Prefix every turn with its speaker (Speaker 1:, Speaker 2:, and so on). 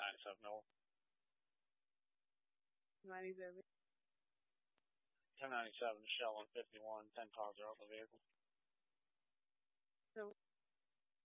Speaker 1: 1097 North.
Speaker 2: 97.
Speaker 1: 1097 Shell 151, 10 cars are out of the vehicle.
Speaker 2: So